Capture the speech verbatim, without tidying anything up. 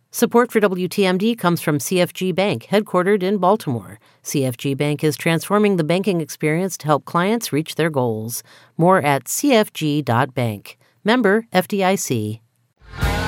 Support for W T M D comes from C F G Bank, headquartered in Baltimore. C F G Bank is transforming the banking experience to help clients reach their goals. More at c f g dot bank. Member F D I C.